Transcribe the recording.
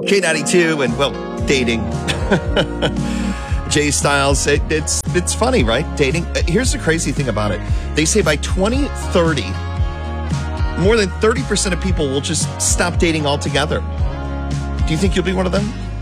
K92 and, well, dating. Jay Styles, it's funny, right? Dating. Here's the crazy thing about it. They say by 2030, more than 30% of people will just stop dating altogether. Do you think you'll be one of them?